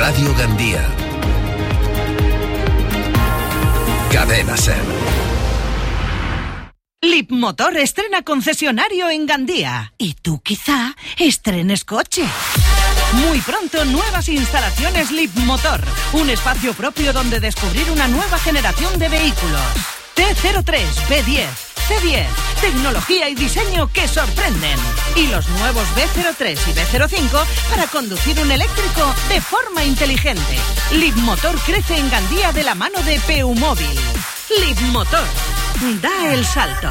Radio Gandía. Cadena SER. Leapmotor estrena concesionario en Gandía. Y tú quizá estrenes coche. Muy pronto, nuevas instalaciones Leapmotor. Un espacio propio donde descubrir una nueva generación de vehículos. T03, B10, C10. Tecnología y diseño que sorprenden. Y los nuevos B03 y B05 para conducir un eléctrico de forma inteligente. Leapmotor crece en Gandía de la mano de Peumóvil. Leapmotor. Da el salto.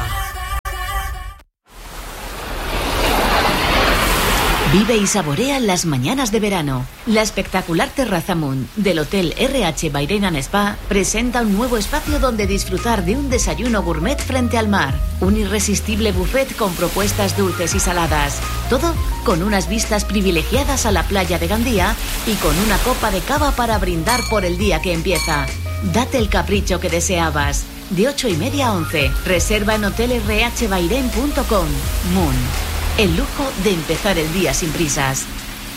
Vive y saborea las mañanas de verano. La espectacular Terraza Moon del Hotel RH Bahrein and Spa presenta un nuevo espacio donde disfrutar de un desayuno gourmet frente al mar. Un irresistible buffet con propuestas dulces y saladas. Todo con unas vistas privilegiadas a la playa de Gandía y con una copa de cava para brindar por el día que empieza. Date el capricho que deseabas. De 8:30 a 11. Reserva en hotelrhbahrein.com. Moon. El lujo de empezar el día sin prisas.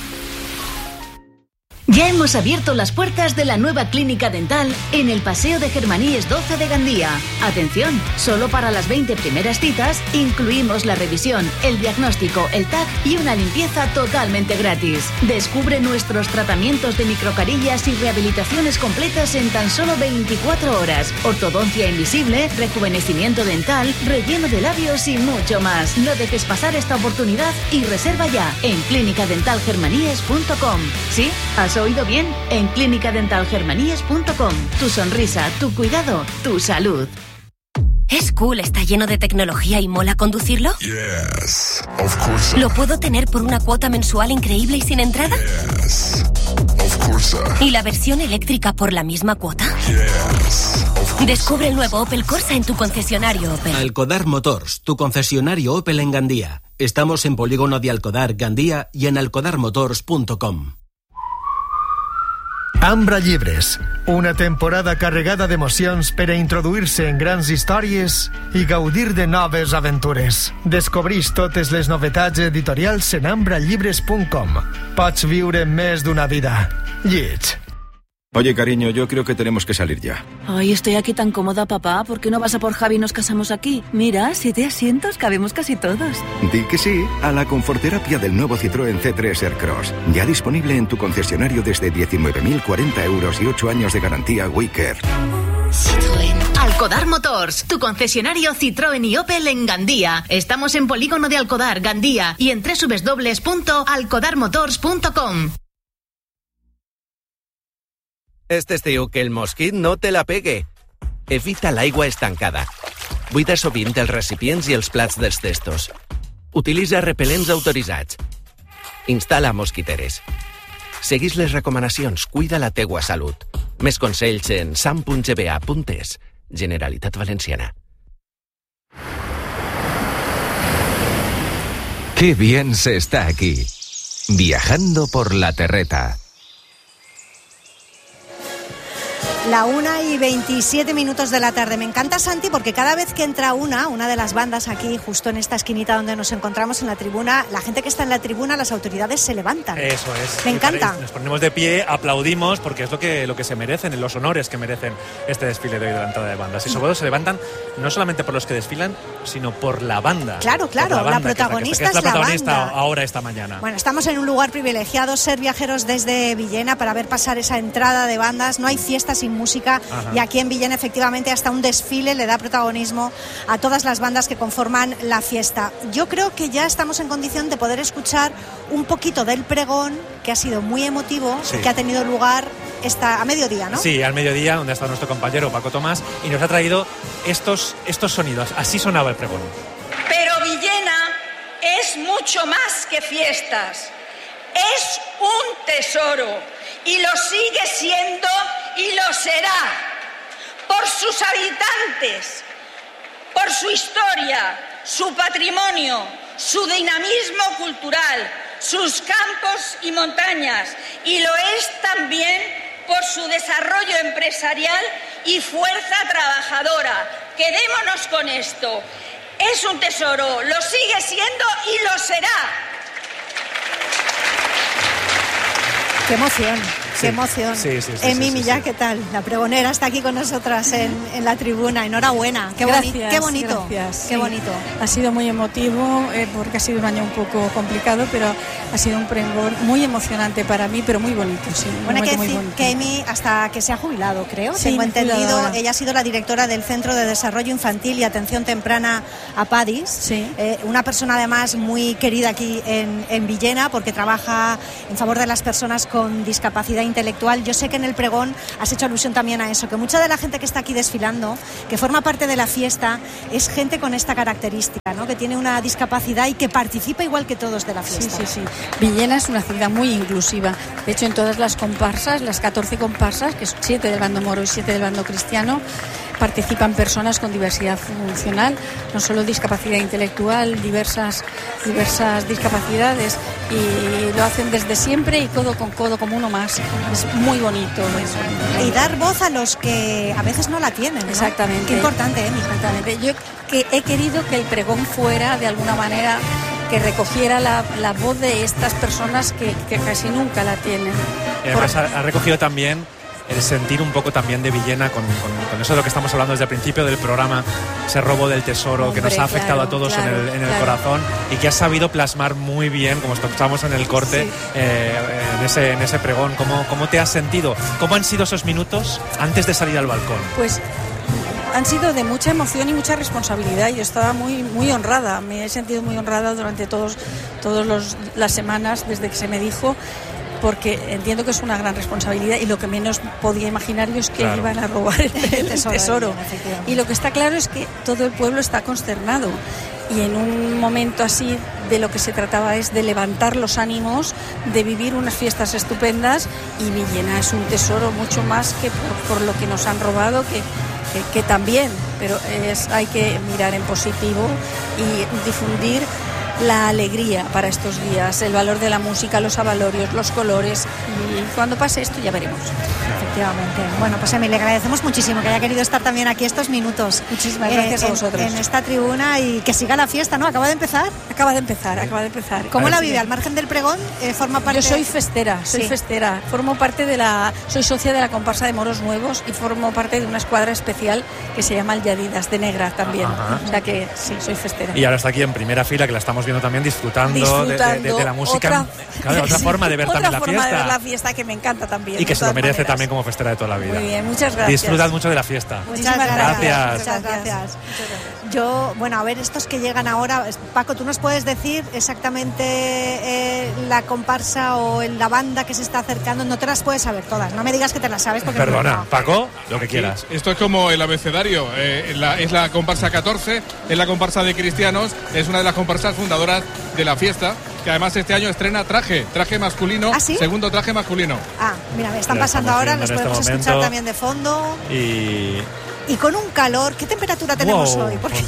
Ya hemos abierto las puertas de la nueva clínica dental en el Paseo de Germaníes 12 de Gandía. Atención, solo para las 20 primeras citas incluimos la revisión, el diagnóstico, el TAC y una limpieza totalmente gratis. Descubre nuestros tratamientos de microcarillas y rehabilitaciones completas en tan solo 24 horas. Ortodoncia invisible, rejuvenecimiento dental, relleno de labios y mucho más. No dejes pasar esta oportunidad y reserva ya en clinicadentalgermaníes.com. ¿Sí? ¿Has oído bien? En clinicadentalgermaníes.com. Tu sonrisa, tu cuidado, tu salud. ¿Es cool? ¿Está lleno de tecnología y mola conducirlo? Yes, of course. ¿Lo puedo tener por una cuota mensual increíble y sin entrada? Yes, of course. ¿Y la versión eléctrica por la misma cuota? Yes, of course. Descubre el nuevo Opel Corsa en tu concesionario Opel. Alcodar Motors, tu concesionario Opel en Gandía. Estamos en Polígono de Alcodar, Gandía y en alcodarmotors.com. Ambra Llibres, una temporada carregada d'emocions per a introduir-se en grans històries i gaudir de noves aventures. Descobreix totes les novetats editorials en ambrallibres.com. Pots viure més d'una vida. Lleig. Oye, cariño, yo creo que tenemos que salir ya. Ay, estoy aquí tan cómoda, papá. ¿Por qué no vas a por Javi y nos casamos aquí? Mira, 7 asientos, cabemos casi todos. Di que sí a la conforterapia del nuevo Citroën C3 Aircross. Ya disponible en tu concesionario desde 19.040 euros y 8 años de garantía WeCare. Citroën. Alcodar Motors, tu concesionario Citroën y Opel en Gandía. Estamos en Polígono de Alcodar, Gandía y en www.alcodarmotors.com. Este estiu que el mosquit no te la pegue. Evita l'aigua estancada. Buida sovint els recipients i els plats dels testos. Utilitza repel·lents autoritzats. Instal·la mosquiteres. Seguís les recomanacions, cuida la teua salut. Més consells en sam.gba.es. Generalitat Valenciana. Qué bien se está aquí. Viajando por la terreta. La 1:27 de la tarde. Me encanta, Santi, porque cada vez que entra una de las bandas aquí, justo en esta esquinita donde nos encontramos en la tribuna, la gente que está en la tribuna, las autoridades se levantan. Eso es. Me encanta. Nos ponemos de pie, aplaudimos, porque es lo que se merecen, los honores que merecen este desfile de hoy de la entrada de bandas. Y sobre todo se levantan no solamente por los que desfilan, sino por la banda. Claro, la protagonista es la protagonista ahora, esta mañana. Bueno, estamos en un lugar privilegiado, ser viajeros desde Villena para ver pasar esa entrada de bandas. No hay fiesta sin música. Ajá. Y aquí en Villena efectivamente hasta un desfile le da protagonismo a todas las bandas que conforman la fiesta. Yo creo que ya estamos en condición de poder escuchar un poquito del pregón, que ha sido muy emotivo, sí, que ha tenido lugar a mediodía, ¿no? Sí, al mediodía, donde ha estado nuestro compañero Paco Tomás y nos ha traído estos sonidos. Así sonaba el pregón. Pero Villena es mucho más que fiestas. Es un tesoro y lo sigue siendo y lo será por sus habitantes, por su historia, su patrimonio, su dinamismo cultural, sus campos y montañas, y lo es también por su desarrollo empresarial y fuerza trabajadora. Quedémonos con esto. Es un tesoro, lo sigue siendo y lo será. ¡Qué emoción! Qué emoción. Emi Millán, ¿qué tal? La pregonera está aquí con nosotras en la tribuna. Enhorabuena. Qué bonito. Gracias. Qué bonito. Ha sido muy emotivo porque ha sido un año un poco complicado, pero ha sido un pregón muy emocionante para mí, pero muy bonito. Sí, bueno, hay que decir que Emi, hasta que se ha jubilado, creo, sí, tengo entendido, ahora. Ella ha sido la directora del Centro de Desarrollo Infantil y Atención Temprana APADIS. Sí. Una persona además muy querida aquí en Villena porque trabaja en favor de las personas con discapacidad intelectual. Yo sé que en el pregón has hecho alusión también a eso, que mucha de la gente que está aquí desfilando, que forma parte de la fiesta, es gente con esta característica, ¿no? Que tiene una discapacidad y que participa igual que todos de la fiesta. Sí. Villena es una ciudad muy inclusiva. De hecho, en todas las comparsas, las 14 comparsas, que son 7 del bando moro y 7 del bando cristiano, participan personas con diversidad funcional, no solo discapacidad intelectual, diversas discapacidades, y lo hacen desde siempre y codo con codo como uno más. Es muy bonito eso. Y dar voz a los que a veces no la tienen, ¿no? Exactamente. Qué importante, Emi. Exactamente. Yo he querido que el pregón fuera de alguna manera que recogiera la voz de estas personas que casi nunca la tienen. Y además ha recogido también el sentir un poco también de Villena con eso de lo que estamos hablando desde el principio del programa, ese robo del tesoro. Hombre, que nos ha afectado a todos en el corazón, y que has sabido plasmar muy bien, como escuchamos en el corte, sí. en ese pregón. ¿Cómo te has sentido? ¿Cómo han sido esos minutos antes de salir al balcón? Pues han sido de mucha emoción y mucha responsabilidad. Yo estaba muy, muy honrada, me he sentido muy honrada durante todas las semanas desde que se me dijo, porque entiendo que es una gran responsabilidad y lo que menos podía imaginar yo es que iban a robar el tesoro. Y lo que está claro es que todo el pueblo está consternado, y en un momento así de lo que se trataba es de levantar los ánimos, de vivir unas fiestas estupendas, y Villena es un tesoro mucho más que por lo que nos han robado, que también, pero hay que mirar en positivo y difundir la alegría para estos días, el valor de la música, los avalorios, los colores, y cuando pase esto ya veremos. Efectivamente. Bueno, pues Emi, le agradecemos muchísimo que haya querido estar también aquí estos minutos. Muchísimas gracias a vosotros. En esta tribuna, y que siga la fiesta, ¿no? ¿Acaba de empezar? Acaba de empezar. ¿Cómo la vive? Al margen del pregón, forma parte... Yo soy festera, formo parte soy socia de la comparsa de Moros Nuevos y formo parte de una escuadra especial que se llama el Yadidas, de negra también. Ajá. O sea que sí, soy festera. Y ahora está aquí en primera fila, que la estamos viendo también, disfrutando de la música. Otra forma de ver también la fiesta. Otra forma de ver la fiesta que me encanta también. Y que se lo merece también como festera de toda la vida. Muy bien, muchas gracias. Disfrutad mucho de la fiesta. Muchas gracias. Muchas gracias. Yo, bueno, a ver, estos que llegan ahora, Paco, ¿tú nos puedes decir exactamente la comparsa o la banda que se está acercando? No te las puedes saber todas, no me digas que te las sabes porque... Perdona, Paco, lo que quieras. Esto es como el abecedario, es la comparsa 14, es la comparsa de cristianos, es una de las comparsas fundadoras de la fiesta, que además este año estrena traje masculino. ¿Ah, sí? Segundo traje masculino. Ah, mira, me están pasando ahora, los podemos escuchar también de fondo. Y con un calor, ¿qué temperatura tenemos hoy? Porque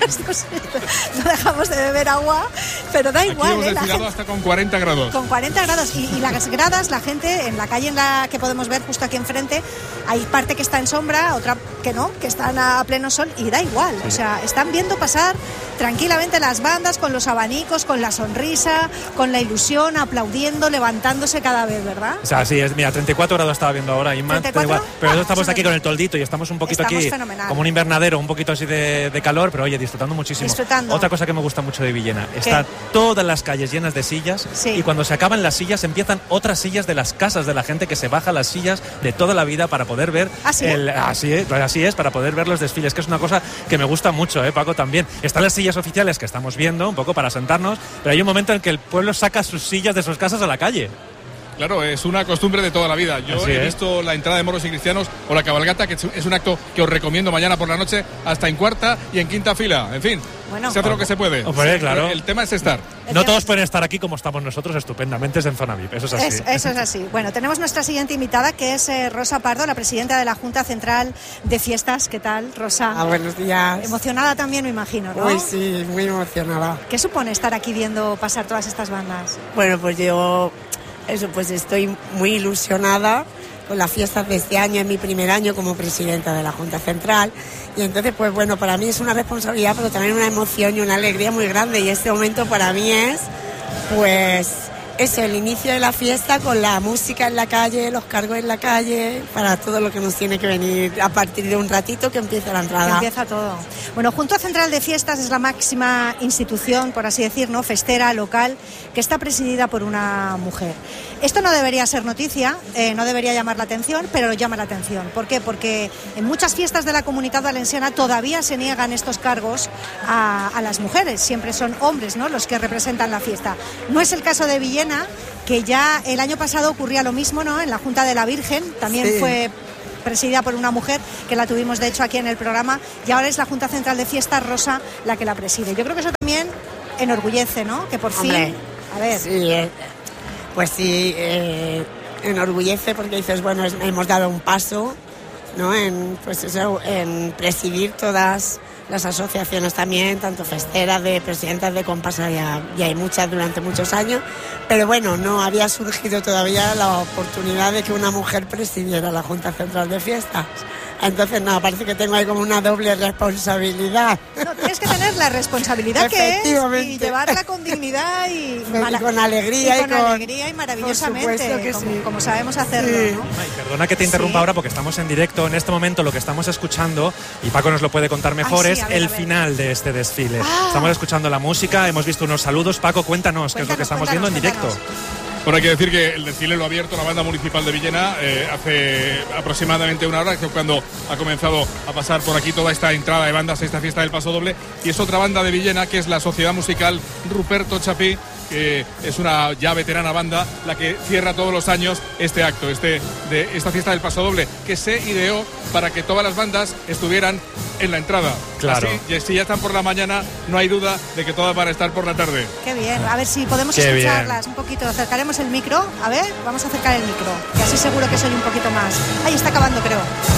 no dejamos de beber agua, pero da igual. Aquí hemos desfilado hasta con 40 grados. Con 40 grados. Y las gradas, la gente en la calle en la que podemos ver justo aquí enfrente, hay parte que está en sombra, otra que no, que están a pleno sol, y da igual. Sí. O sea, están viendo pasar tranquilamente las bandas con los abanicos, con la sonrisa, con la ilusión, aplaudiendo, levantándose cada vez, ¿verdad? O sea, así es. Mira, 34 grados estaba viendo ahora, Inma. Pero estamos aquí con el toldito y estamos un poquito aquí fenomenal. Como un invernadero, un poquito así de calor, pero oye, disfrutando muchísimo. Otra cosa que me gusta mucho de Villena, están todas las calles llenas de sillas, y cuando se acaban las sillas empiezan otras sillas de las casas de la gente que se baja las sillas de toda la vida para poder ver así es, para poder ver los desfiles, que es una cosa que me gusta mucho, Paco, también. Están las sillas oficiales que estamos viendo un poco para sentarnos, pero hay un momento en que el pueblo saca sus sillas de sus casas a la calle. Claro, es una costumbre de toda la vida. Yo he visto la entrada de moros y cristianos o la cabalgata, que es un acto que os recomiendo mañana por la noche, hasta en cuarta y en quinta fila. En fin, se hace lo que se puede. Claro. El tema es estar. No todos pueden estar aquí como estamos nosotros, estupendamente, es en zona VIP. Eso es así. Eso es así. Bueno, tenemos nuestra siguiente invitada, que es Rosa Pardo, la presidenta de la Junta Central de Fiestas. ¿Qué tal, Rosa? Buenos días. Emocionada también, me imagino, ¿no? Uy, sí, muy emocionada. ¿Qué supone estar aquí viendo pasar todas estas bandas? Bueno, pues yo... pues estoy muy ilusionada con las fiestas de este año, es mi primer año como presidenta de la Junta Central, y entonces pues bueno, para mí es una responsabilidad, pero también una emoción y una alegría muy grande, y este momento para mí es pues eso, el inicio de la fiesta con la música en la calle, los cargos en la calle, para todo lo que nos tiene que venir a partir de un ratito que empieza la entrada. Que empieza todo. Bueno, Junta Central de Fiestas es la máxima institución, por así decir, ¿no?, festera, local, que está presidida por una mujer. Esto no debería ser noticia, no debería llamar la atención, pero lo llama la atención. ¿Por qué? Porque en muchas fiestas de la Comunitat Valenciana todavía se niegan estos cargos a las mujeres. Siempre son hombres, ¿no?, los que representan la fiesta. No es el caso de Villena, que ya el año pasado ocurría lo mismo, ¿no?, en la Junta de la Virgen, también sí. Fue presidida por una mujer, que la tuvimos de hecho aquí en el programa, y ahora es la Junta Central de Fiestas, Rosa, la que la preside. Yo creo que eso también enorgullece, ¿no?, que por fin... A ver... Sí, pues sí, enorgullece porque dices, bueno, hemos dado un paso, ¿no?, en presidir todas las asociaciones también, tanto festeras, de presidentas de comparsa, ya hay muchas durante muchos años, pero bueno, no había surgido todavía la oportunidad de que una mujer presidiera la Junta Central de Fiestas. Entonces, no, parece que tengo ahí como una doble responsabilidad. No, tienes que tener la responsabilidad que es y llevarla con dignidad y con alegría. Y con alegría y maravillosamente, que como sabemos hacerlo, sí. ¿no? Ay, perdona que te interrumpa ahora porque estamos en directo. En este momento lo que estamos escuchando, y Paco nos lo puede contar mejor, es el final de este desfile. Estamos escuchando la música, hemos visto unos saludos. Paco, cuéntanos qué es lo que estamos viendo en directo. Bueno, hay que decir que el desfile lo ha abierto la Banda Municipal de Villena hace aproximadamente una hora, que es cuando ha comenzado a pasar por aquí toda esta entrada de bandas a esta fiesta del Paso Doble. Y es otra banda de Villena, que es la Sociedad Musical Ruperto Chapí, que es una ya veterana banda, la que cierra todos los años este acto, de esta fiesta del Paso Doble, que se ideó para que todas las bandas estuvieran en la entrada. Claro. Así, y si ya están por la mañana, no hay duda de que todas van a estar por la tarde. Qué bien, a ver si podemos escucharlas un poquito. Acercaremos el micro, a ver, vamos a acercar el micro, que así seguro que soy un poquito más. Ahí está acabando, creo.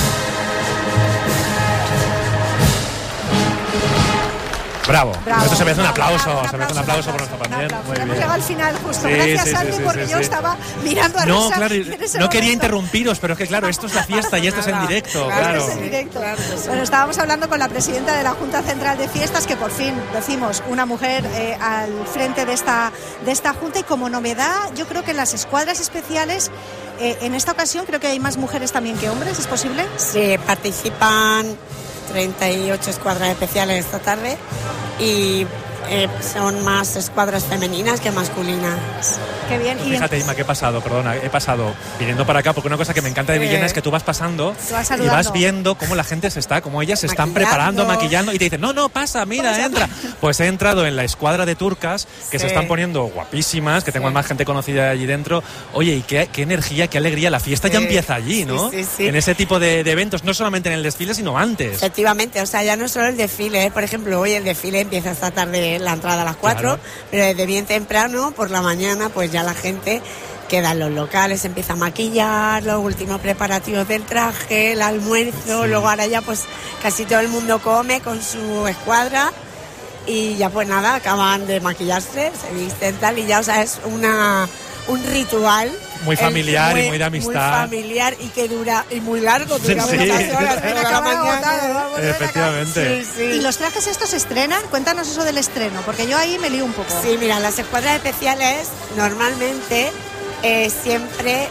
Bravo. Esto se merece un aplauso, un aplauso por nuestro también. Muy bien. Hemos llegado al final justo. Gracias, Santi, porque yo estaba mirando a Rosa. No, claro, no quería interrumpiros, pero es que claro, esto es la fiesta y esto es en directo. Claro. Es en directo. Bueno, estábamos hablando con la presidenta de la Junta Central de Fiestas, que por fin decimos una mujer al frente de esta junta, y como novedad, yo creo que en las escuadras especiales, en esta ocasión creo que hay más mujeres también que hombres, ¿es posible? Sí, participan 38 escuadras especiales esta tarde y son más escuadras femeninas que masculinas. Qué bien. Fíjate, Inma, que he pasado viniendo para acá, porque una cosa que me encanta de Villena es que tú vas pasando y vas viendo cómo la gente cómo ellas se están preparando, maquillando, y te dicen, no, pasa, mira, entra. Pues he entrado en la escuadra de turcas, que se están poniendo guapísimas, que tengo más gente conocida allí dentro. Oye, y qué energía, qué alegría, la fiesta ya empieza allí, ¿no? Sí. En ese tipo de eventos, no solamente en el desfile, sino antes. Efectivamente, o sea, ya no solo el desfile, por ejemplo, hoy el desfile empieza esta tarde, la entrada a las 4, claro. Pero desde bien temprano, por la mañana, pues ya la gente queda en los locales, empieza a maquillar, los últimos preparativos del traje, el almuerzo, luego ahora ya pues casi todo el mundo come con su escuadra y ya pues nada, acaban de maquillarse, se visten tal y ya, o sea, es un ritual muy familiar y muy de amistad. Muy familiar y que dura, y muy largo, dura muchas horas, la mañana. Efectivamente. Sí. ¿Y los trajes estos se estrenan? Cuéntanos eso del estreno, porque yo ahí me lío un poco. Sí, mira, las escuadras especiales normalmente siempre,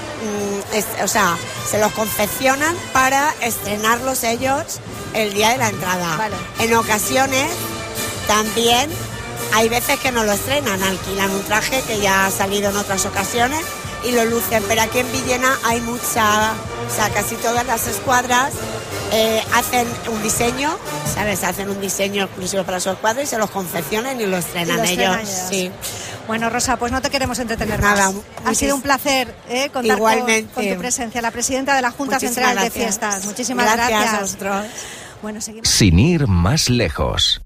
se los confeccionan para estrenarlos ellos el día de la entrada. Vale. En ocasiones también hay veces que no lo estrenan, alquilan un traje que ya ha salido en otras ocasiones y lo lucen, pero aquí en Villena hay casi todas las escuadras hacen un diseño, ¿sabes? Hacen un diseño exclusivo para su escuadra y se los confeccionan y lo estrenan ellos. Sí. Bueno, Rosa, pues no te queremos entretener nada, más. Ha sido un placer contar con tu presencia, la presidenta de la Junta Central de Fiestas. Muchísimas gracias. A vosotros. Bueno, seguimos. Sin ir más lejos.